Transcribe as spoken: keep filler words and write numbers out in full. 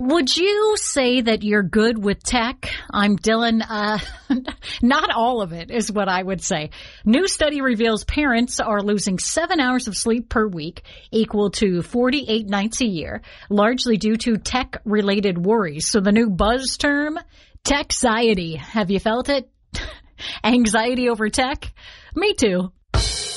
Would you say that you're good with tech? I'm Dylan. Uh, not all of it is what I would say. New study reveals parents are losing seven hours of sleep per week, equal to forty-eight nights a year, largely due to tech-related worries. So the new buzz term, techxiety. Have you felt it? Anxiety over tech? Me too.